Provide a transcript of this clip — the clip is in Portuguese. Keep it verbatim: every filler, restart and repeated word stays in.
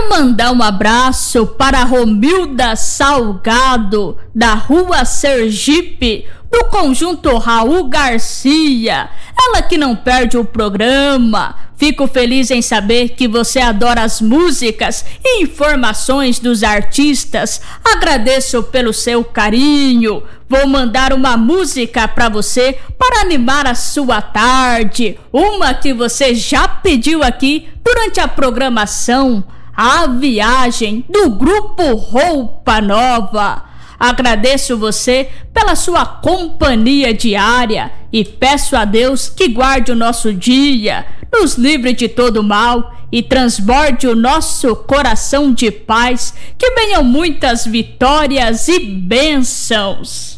Quero mandar um abraço para Romilda Salgado, da Rua Sergipe, do Conjunto Raul Garcia. Ela que não perde o programa. Fico feliz em saber que você adora as músicas e informações dos artistas. Agradeço pelo seu carinho. Vou mandar uma música para você para animar a sua tarde. Uma que você já pediu aqui durante a programação. A Viagem, do grupo Roupa Nova. Agradeço você pela sua companhia diária e peço a Deus que guarde o nosso dia, nos livre de todo mal e transborde o nosso coração de paz. Que venham muitas vitórias e bênçãos.